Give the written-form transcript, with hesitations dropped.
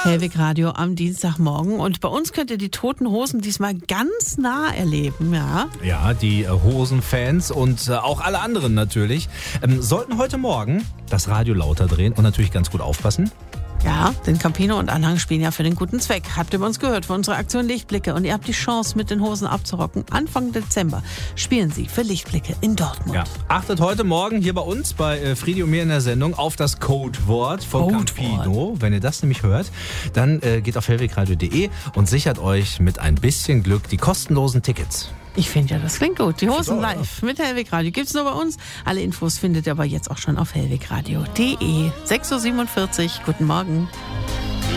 Hellwig Radio am Dienstagmorgen. Und bei uns könnt ihr die Toten Hosen diesmal ganz nah erleben, ja? Ja, die Hosenfans und auch alle anderen natürlich sollten heute Morgen das Radio lauter drehen und natürlich ganz gut aufpassen. Ja, denn Campino und Anhang spielen ja für den guten Zweck. Habt ihr bei uns gehört, für unsere Aktion Lichtblicke. Und ihr habt die Chance, mit den Hosen abzurocken. Anfang Dezember spielen sie für Lichtblicke in Dortmund. Ja. Achtet heute Morgen hier bei uns, bei Friedi und mir in der Sendung, auf das Codewort von Campino. Wenn ihr das nämlich hört, dann geht auf hellwegradio.de und sichert euch mit ein bisschen Glück die kostenlosen Tickets. Ich finde ja, das klingt gut. Die Hosen live mit Hellwig Radio gibt's nur bei uns. Alle Infos findet ihr aber jetzt auch schon auf hellwegradio.de. 6.47 Uhr. Guten Morgen.